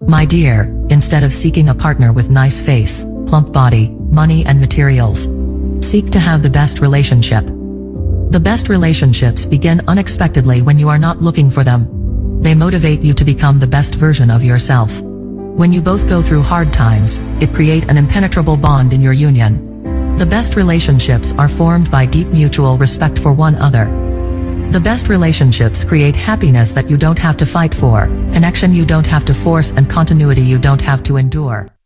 My dear, instead of seeking a partner with nice face, plump body, money and materials, seek to have the best relationship. The best relationships begin unexpectedly when you are not looking for them. They motivate you to become the best version of yourself. When you both go through hard times, it creates an impenetrable bond in your union. The best relationships are formed by deep mutual respect for one another. The best relationships create happiness that you don't have to fight for, connection you don't have to force, and continuity you don't have to endure.